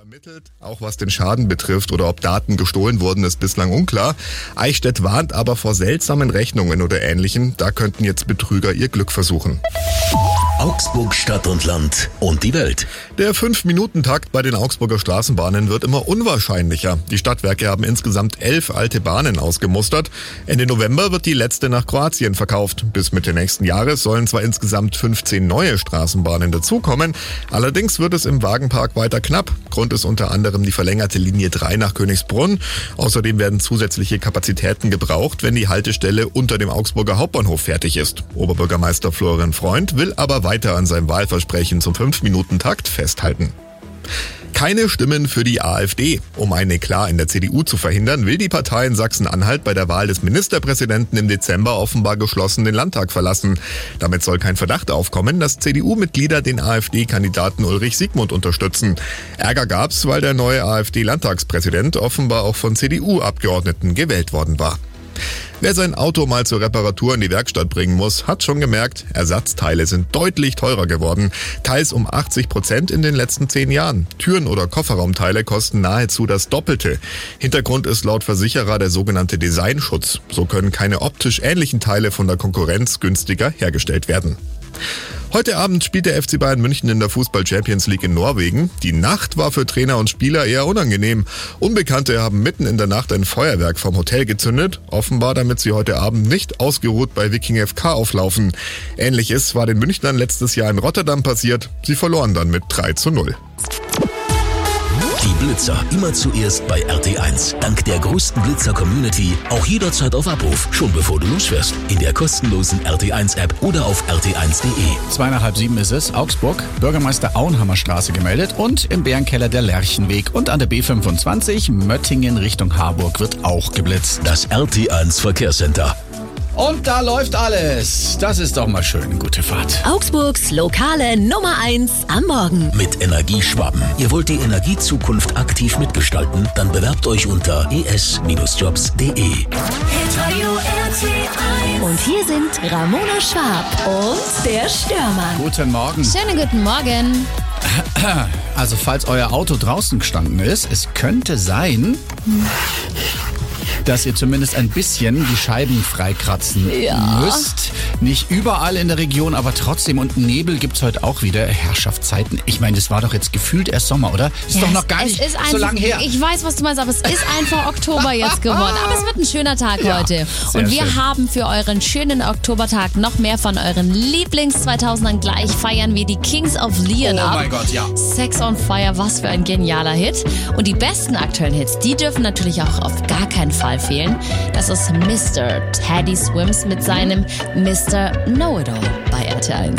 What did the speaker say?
ermittelt. Auch was den Schaden betrifft oder ob Daten gestohlen wurden, ist bislang unklar. Eichstätt warnt aber vor seltsamen Rechnungen oder Ähnlichem. Da könnten jetzt Betrüger ihr Glück versuchen. Augsburg Stadt und Land und die Welt. Der 5-Minuten-Takt bei den Augsburger Straßenbahnen wird immer unwahrscheinlicher. Die Stadtwerke haben insgesamt 11 alte Bahnen ausgemustert. Ende November wird die letzte nach Kroatien verkauft. Bis Mitte nächsten Jahres sollen zwar insgesamt 15 neue Straßenbahnen dazukommen. Allerdings wird es im Wagenpark weiter knapp. Grund ist unter anderem die verlängerte Linie 3 nach Königsbrunn. Außerdem werden zusätzliche Kapazitäten gebraucht, wenn die Haltestelle unter dem Augsburger Hauptbahnhof fertig ist. Oberbürgermeister Florian Freund will aber weiter an seinem Wahlversprechen zum 5-Minuten-Takt festhalten. Keine Stimmen für die AfD. Um einen Eklat in der CDU zu verhindern, will die Partei in Sachsen-Anhalt bei der Wahl des Ministerpräsidenten im Dezember offenbar geschlossen den Landtag verlassen. Damit soll kein Verdacht aufkommen, dass CDU-Mitglieder den AfD-Kandidaten Ulrich Siegmund unterstützen. Ärger gab's, weil der neue AfD-Landtagspräsident offenbar auch von CDU-Abgeordneten gewählt worden war. Wer sein Auto mal zur Reparatur in die Werkstatt bringen muss, hat schon gemerkt, Ersatzteile sind deutlich teurer geworden. Teils um 80% in den letzten 10 Jahren. Türen oder Kofferraumteile kosten nahezu das Doppelte. Hintergrund ist laut Versicherer der sogenannte Designschutz. So können keine optisch ähnlichen Teile von der Konkurrenz günstiger hergestellt werden. Heute Abend spielt der FC Bayern München in der Fußball-Champions League in Norwegen. Die Nacht war für Trainer und Spieler eher unangenehm. Unbekannte haben mitten in der Nacht ein Feuerwerk vom Hotel gezündet, offenbar damit sie heute Abend nicht ausgeruht bei Viking FK auflaufen. Ähnliches war den Münchnern letztes Jahr in Rotterdam passiert. Sie verloren dann mit 3:0. Die Blitzer immer zuerst bei RT1. Dank der größten Blitzer-Community auch jederzeit auf Abruf, schon bevor du losfährst. In der kostenlosen RT1-App oder auf rt1.de. 6:30 ist es. Augsburg, Bürgermeister Auenhammer Straße gemeldet und im Bärenkeller der Lerchenweg. Und an der B25 Möttingen Richtung Harburg wird auch geblitzt. Das RT1 Verkehrscenter. Und da läuft alles. Das ist doch mal schön. Gute Fahrt. Augsburgs lokale Nummer 1 am Morgen. Mit Energieschwaben. Ihr wollt die Energiezukunft aktiv mitgestalten? Dann bewerbt euch unter es-jobs.de. Und hier sind Ramona Schwab und der Störmann. Guten Morgen. Schönen guten Morgen. Also falls euer Auto draußen gestanden ist, es könnte sein, dass ihr zumindest ein bisschen die Scheiben freikratzen müsst. Nicht überall in der Region, aber trotzdem. Und Nebel gibt's heute auch wieder. Herrschaftszeiten. Ich meine, das war doch jetzt gefühlt erst Sommer, oder? Ist doch noch gar nicht so lange her. Ich weiß, was du meinst, aber es ist einfach Oktober jetzt geworden. Aber es wird ein schöner Tag heute. Und wir haben für euren schönen Oktobertag noch mehr von euren Lieblings-2000ern. Gleich feiern wir die Kings of Leon ab. Oh mein Gott, ja. Sex on Fire, was für ein genialer Hit. Und die besten aktuellen Hits, die dürfen natürlich auch auf gar keinen Fall fehlen. Das ist Mr. Teddy Swims mit seinem Mr. Know-It-All bei RT1.